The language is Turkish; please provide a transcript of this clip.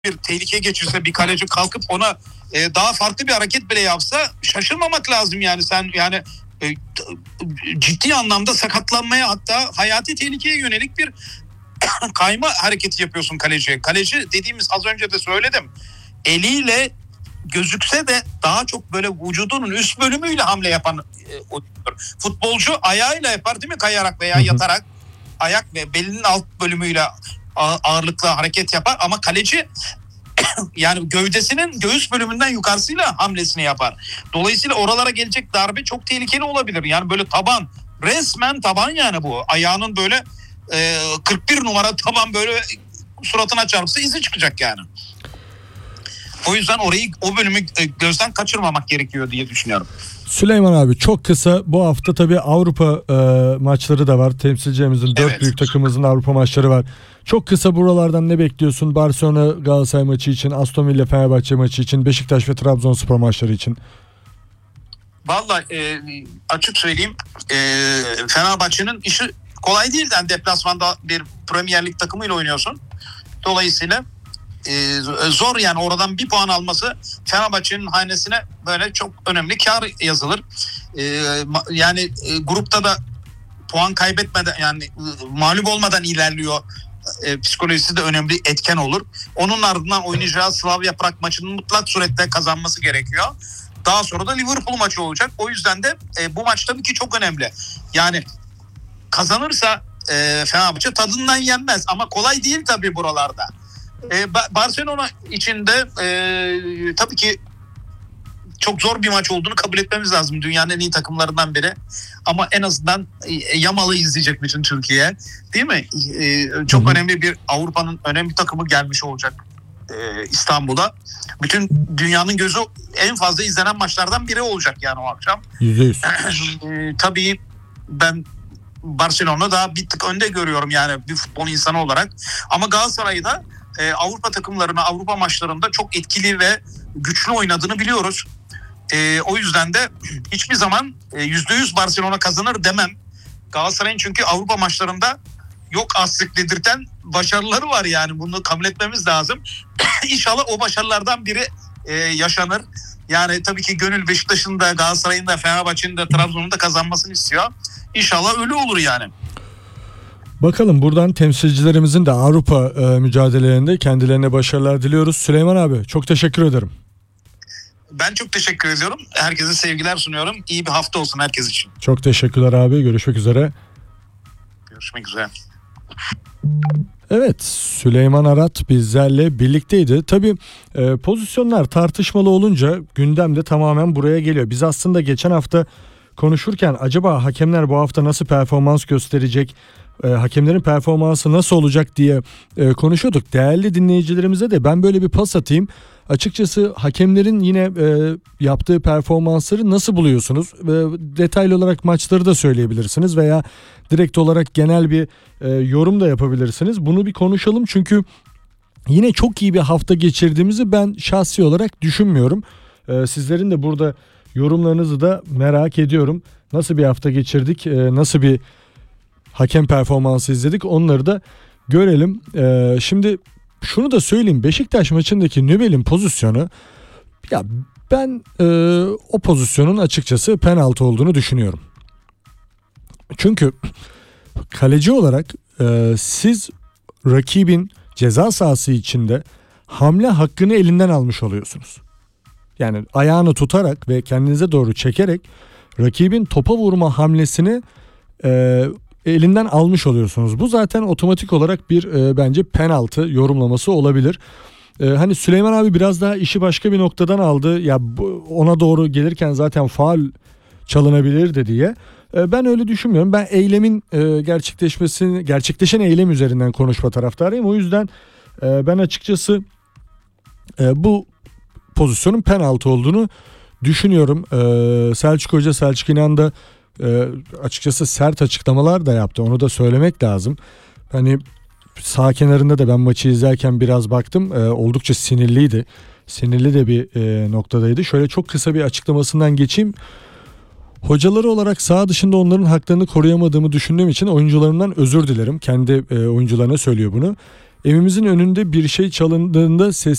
bir tehlike geçirse, bir kaleci kalkıp ona daha farklı bir hareket bile yapsa şaşırmamak lazım yani. Sen yani ciddi anlamda sakatlanmaya, hatta hayati tehlikeye yönelik bir kayma hareketi yapıyorsun kaleciye. Kaleci dediğimiz, az önce de söyledim, eliyle gözükse de daha çok böyle vücudunun üst bölümüyle hamle yapan futbolcu ayağıyla yapar değil mi? Kayarak veya yatarak ayak ve belinin alt bölümüyle ağırlıklı hareket yapar, ama kaleci yani gövdesinin göğüs bölümünden yukarısıyla hamlesini yapar. Dolayısıyla oralara gelecek darbe çok tehlikeli olabilir. Yani böyle taban, resmen taban yani bu. Ayağının böyle 41 numara taban böyle suratına çarpsa izi çıkacak yani. O yüzden o bölümü gözden kaçırmamak gerekiyor diye düşünüyorum. Süleyman abi, çok kısa, bu hafta tabii Avrupa maçları da var. Temsilcilerimizin 4 büyük takımımızın Avrupa maçları var. Çok kısa buralardan ne bekliyorsun? Barcelona Galatasaray maçı için, Aston Villa Fenerbahçe maçı için, Beşiktaş ve Trabzonspor maçları için. Vallahi açık söyleyeyim, Fenerbahçe'nin işi kolay değil. Yani deplasmanda bir Premier Lig takımıyla oynuyorsun. Dolayısıyla zor yani, oradan bir puan alması Fenerbahçe'nin hanesine böyle çok önemli kar yazılır. Yani grupta da puan kaybetmeden, yani mağlup olmadan ilerliyor. Psikolojisi de önemli etken olur. Onun ardından oynayacağı Slavia Prag maçının mutlak surette kazanması gerekiyor. Daha sonra da Liverpool maçı olacak. O yüzden de bu maç tabii ki çok önemli. Yani kazanırsa Fenerbahçe tadından yenmez, ama kolay değil tabii buralarda. Barcelona için de tabii ki çok zor bir maç olduğunu kabul etmemiz lazım. Dünyanın en iyi takımlarından biri. Ama en azından Yamal'ı izleyecek bütün Türkiye. Değil mi? Çok önemli bir, Avrupa'nın önemli takımı gelmiş olacak İstanbul'a. Bütün dünyanın gözü en fazla izlenen maçlardan biri olacak yani o akşam. %100. Tabii ben Barcelona'da daha bir tık önde görüyorum yani bir futbol insanı olarak. Ama Galatasaray'ı da Avrupa takımlarına, Avrupa maçlarında çok etkili ve güçlü oynadığını biliyoruz. O yüzden de hiçbir zaman %100 Barcelona kazanır demem. Galatasaray'ın çünkü Avrupa maçlarında yok aslık dedirten başarıları var yani, bunu kabul etmemiz lazım. İnşallah o başarılardan biri yaşanır. Yani tabii ki gönül Beşiktaş'ın da, Galatasaray'ın da, Fenerbahçe'nin de, Trabzon'un da kazanmasını istiyor. İnşallah öyle olur yani. Bakalım, buradan temsilcilerimizin de Avrupa mücadelelerinde kendilerine başarılar diliyoruz. Süleyman abi, çok teşekkür ederim. Ben çok teşekkür ediyorum. Herkese sevgiler sunuyorum. İyi bir hafta olsun herkes için. Çok teşekkürler abi. Görüşmek üzere. Görüşmek üzere. Evet, Süleyman Arat bizlerle birlikteydi. Tabii pozisyonlar tartışmalı olunca gündem de tamamen buraya geliyor. Biz aslında geçen hafta konuşurken acaba hakemler bu hafta nasıl performans gösterecek, hakemlerin performansı nasıl olacak diye konuşuyorduk. Değerli dinleyicilerimize de ben böyle bir pas atayım. Açıkçası hakemlerin yine yaptığı performansları nasıl buluyorsunuz? Detaylı olarak maçları da söyleyebilirsiniz veya direkt olarak genel bir yorum da yapabilirsiniz. Bunu bir konuşalım, çünkü yine çok iyi bir hafta geçirdiğimizi ben şahsi olarak düşünmüyorum. Sizlerin de burada yorumlarınızı da merak ediyorum. Nasıl bir hafta geçirdik, nasıl bir hakem performansı izledik, onları da görelim. Şimdi şunu da söyleyeyim, Beşiktaş maçındaki Nübel'in pozisyonu, ya ben o pozisyonun açıkçası penaltı olduğunu düşünüyorum. Çünkü kaleci olarak siz rakibin ceza sahası içinde hamle hakkını elinden almış oluyorsunuz. Yani ayağını tutarak ve kendinize doğru çekerek rakibin topa vurma hamlesini elinden almış oluyorsunuz. Bu zaten otomatik olarak bir bence penaltı yorumlaması olabilir. Hani Süleyman abi biraz daha işi başka bir noktadan aldı. Ya ona doğru gelirken zaten faul çalınabilirdi diye. Ben öyle düşünmüyorum. Ben eylemin gerçekleşen eylem üzerinden konuşma taraftarıyım. O yüzden ben açıkçası bu pozisyonun penaltı olduğunu düşünüyorum. Selçuk Hoca, Selçuk İnan da açıkçası sert açıklamalar da yaptı. Onu da söylemek lazım. Hani sağ kenarında da ben maçı izlerken biraz baktım. Oldukça sinirliydi. Sinirli de bir noktadaydı. Şöyle çok kısa bir açıklamasından geçeyim. Hocaları olarak saha dışında onların haklarını koruyamadığımı düşündüğüm için oyuncularımdan özür dilerim. Kendi oyuncularına söylüyor bunu. Evimizin önünde bir şey çalındığında